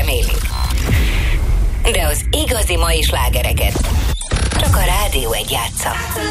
remélik. De az igazi mai slágereket csak a Rádió 1 játsza.